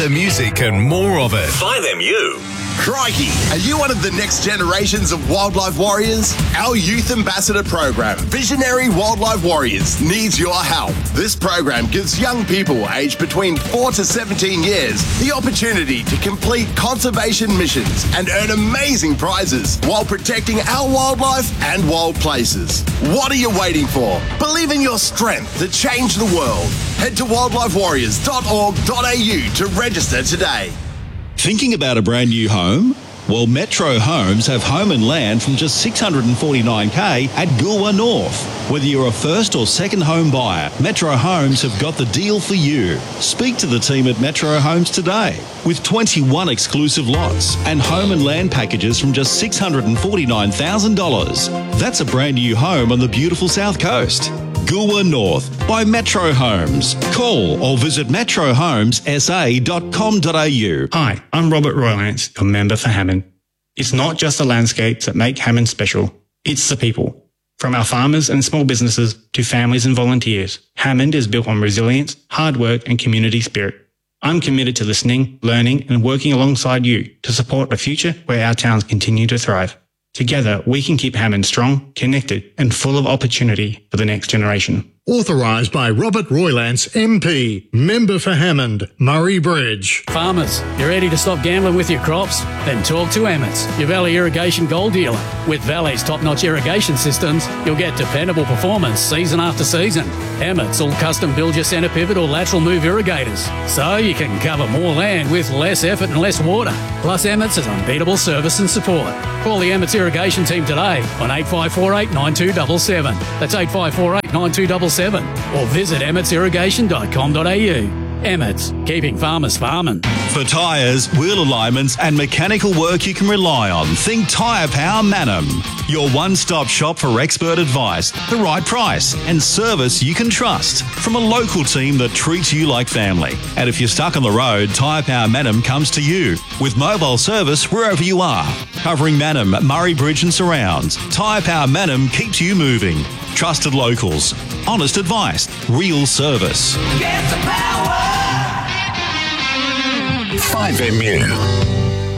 the music and more of it. 5MU. Crikey, are you one of the next generations of wildlife warriors? Our youth ambassador program, Visionary Wildlife Warriors, needs your help. This program gives young people aged between 4 to 17 years the opportunity to complete conservation missions and earn amazing prizes while protecting our wildlife and wild places. What are you waiting for? Believe in your strength to change the world. Head to wildlifewarriors.org.au to register today. Thinking about a brand new home? Well, Metro Homes have home and land from just $649K at Goolwa North. Whether you're a first or second home buyer, Metro Homes have got the deal for you. Speak to the team at Metro Homes today. With 21 exclusive lots and home and land packages from just $649,000. That's a brand new home on the beautiful South Coast. Goolwa North by Metro Homes. Call or visit metrohomessa.com.au. Hi, I'm Robert Roylance, your member for Hammond. It's not just the landscapes that make Hammond special, it's the people. From our farmers and small businesses to families and volunteers, Hammond is built on resilience, hard work and community spirit. I'm committed to listening, learning and working alongside you to support a future where our towns continue to thrive. Together, we can keep Hammond strong, connected and full of opportunity for the next generation. Authorised by Robert Roylance, MP, member for Hammond, Murray Bridge. Farmers, you ready to stop gambling with your crops? Then talk to Emmett's, your Valley Irrigation Gold dealer. With Valley's top-notch irrigation systems, you'll get dependable performance season after season. Emmett's will custom build your centre pivot or lateral move irrigators, so you can cover more land with less effort and less water. Plus, Emmett's has unbeatable service and support. Call the Emmett's Irrigation team today on 8548 9277. That's 8548 9277. Or visit emmetsirrigation.com.au. Emmett's, keeping farmers farming. For tyres, wheel alignments and mechanical work you can rely on, think Tyre Power Manham. Your one-stop shop for expert advice, the right price and service you can trust from a local team that treats you like family. And if you're stuck on the road, Tyre Power Manham comes to you with mobile service wherever you are. Covering Manham, Murray Bridge and surrounds, Tyre Power Manham keeps you moving. Trusted locals, honest advice, real service. Get the power. 5MU.